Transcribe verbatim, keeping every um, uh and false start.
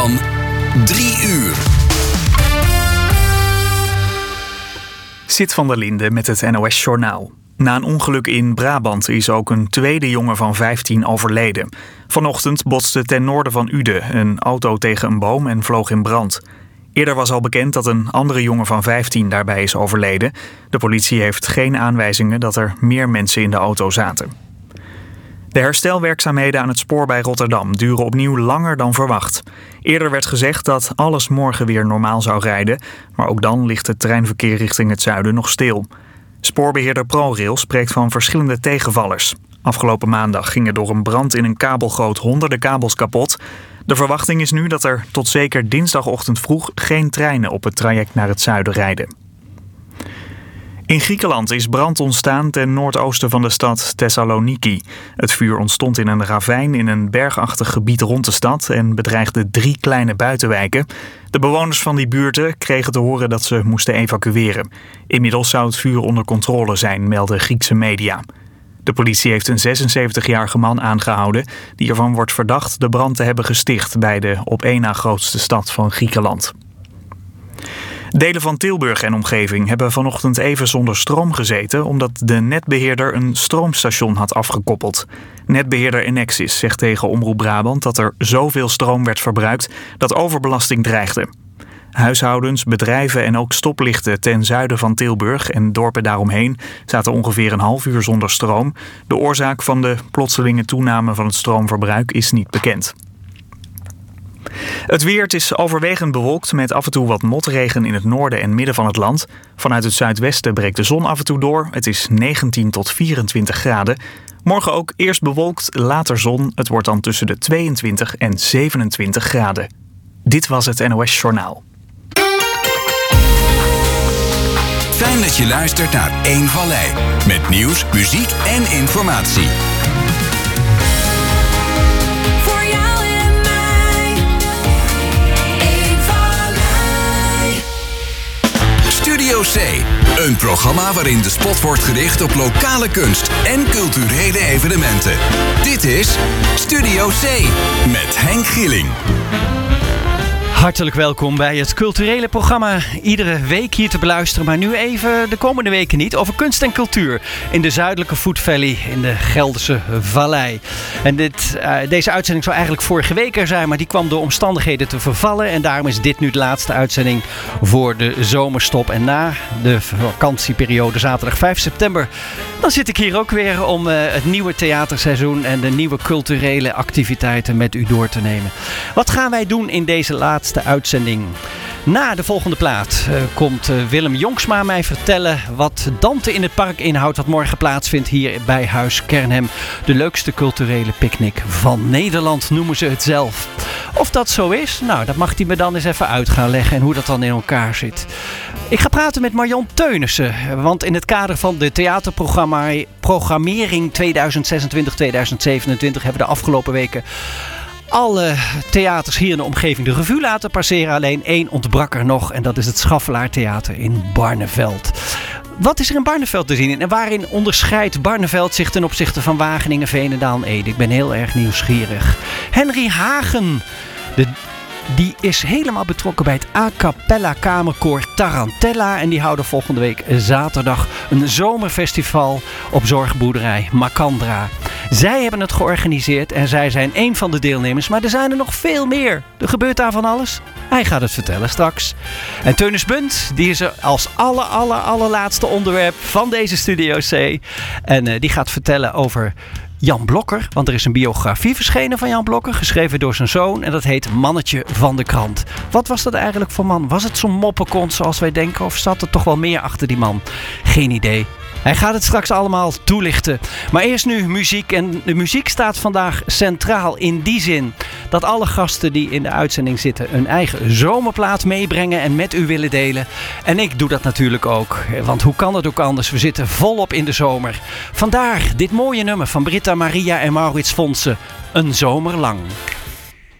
van drie uur. Sid van der Linde met het N O S-journaal. Na een ongeluk in Brabant is ook een tweede jongen van vijftien overleden. Vanochtend botste ten noorden van Uden een auto tegen een boom en vloog in brand. Eerder was al bekend dat een andere jongen van vijftien daarbij is overleden. De politie heeft geen aanwijzingen dat er meer mensen in de auto zaten. De herstelwerkzaamheden aan het spoor bij Rotterdam duren opnieuw langer dan verwacht. Eerder werd gezegd dat alles morgen weer normaal zou rijden, maar ook dan ligt het treinverkeer richting het zuiden nog stil. Spoorbeheerder ProRail spreekt van verschillende tegenvallers. Afgelopen maandag gingen door een brand in een kabelgoot honderden kabels kapot. De verwachting is nu dat er tot zeker dinsdagochtend vroeg geen treinen op het traject naar het zuiden rijden. In Griekenland is brand ontstaan ten noordoosten van de stad Thessaloniki. Het vuur ontstond in een ravijn in een bergachtig gebied rond de stad en bedreigde drie kleine buitenwijken. De bewoners van die buurten kregen te horen dat ze moesten evacueren. Inmiddels zou het vuur onder controle zijn, melden Griekse media. De politie heeft een zesenzeventigjarige man aangehouden die ervan wordt verdacht de brand te hebben gesticht bij de op één na grootste stad van Griekenland. Delen van Tilburg en omgeving hebben vanochtend even zonder stroom gezeten omdat de netbeheerder een stroomstation had afgekoppeld. Netbeheerder Enexis zegt tegen Omroep Brabant dat er zoveel stroom werd verbruikt dat overbelasting dreigde. Huishoudens, bedrijven en ook stoplichten ten zuiden van Tilburg en dorpen daaromheen zaten ongeveer een half uur zonder stroom. De oorzaak van de plotselinge toename van het stroomverbruik is niet bekend. Het weer, het is overwegend bewolkt met af en toe wat motregen in het noorden en midden van het land. Vanuit het zuidwesten breekt de zon af en toe door. Het is negentien tot vierentwintig graden. Morgen ook eerst bewolkt, later zon. Het wordt dan tussen de tweeëntwintig en zevenentwintig graden. Dit was het N O S-journaal. Fijn dat je luistert naar één Vallei. Met nieuws, muziek en informatie. Studio C, een programma waarin de spot wordt gericht op lokale kunst en culturele evenementen. Dit is Studio C met Henk Gieling. Hartelijk welkom bij het culturele programma. Iedere week hier te beluisteren, maar nu even de komende weken niet. Over kunst en cultuur in de zuidelijke Food Valley in de Gelderse Vallei. En dit, uh, deze uitzending zou eigenlijk vorige week er zijn, maar die kwam door omstandigheden te vervallen. En daarom is dit nu de laatste uitzending voor de zomerstop. En na de vakantieperiode, zaterdag vijf september, dan zit ik hier ook weer om uh, het nieuwe theaterseizoen en de nieuwe culturele activiteiten met u door te nemen. Wat gaan wij doen in deze laatste de uitzending? Na de volgende plaat uh, komt uh, Willem Jongsma mij vertellen wat Dante in het Park inhoudt, wat morgen plaatsvindt hier bij Huis Kernhem. De leukste culturele picknick van Nederland noemen ze het zelf. Of dat zo is, nou, dat mag hij me dan eens even uit gaan leggen en hoe dat dan in elkaar zit. Ik ga praten met Marion Teunissen, want in het kader van de theaterprogrammering tweeduizend zesentwintig tweeduizend zevenentwintig hebben we de afgelopen weken alle theaters hier in de omgeving de revue laten passeren. Alleen één ontbrak er nog en dat is het Schaffelaar Theater in Barneveld. Wat is er in Barneveld te zien en waarin onderscheidt Barneveld zich ten opzichte van Wageningen, Veenendaal en Ede? Ik ben heel erg nieuwsgierig. Henry Hagen, de die is helemaal betrokken bij het a cappella kamerkoor Tarantella. En die houden volgende week zaterdag een zomerfestival op zorgboerderij Macandra. Zij hebben het georganiseerd en zij zijn één van de deelnemers. Maar er zijn er nog veel meer. Er gebeurt daar van alles. Hij gaat het vertellen straks. En Teunis Bunt, die is er als aller, aller, allerlaatste onderwerp van deze Studio C. En uh, die gaat vertellen over Jan Blokker, want er is een biografie verschenen van Jan Blokker, geschreven door zijn zoon, en dat heet Mannetje van de Krant. Wat was dat eigenlijk voor man? Was het zo'n moppenkont zoals wij denken, of zat er toch wel meer achter die man? Geen idee. Hij gaat het straks allemaal toelichten. Maar eerst nu muziek. En de muziek staat vandaag centraal in die zin dat alle gasten die in de uitzending zitten een eigen zomerplaat meebrengen en met u willen delen. En ik doe dat natuurlijk ook. Want hoe kan het ook anders? We zitten volop in de zomer. Vandaar dit mooie nummer van Britta Maria en Maurits Fonsen. Een zomer lang.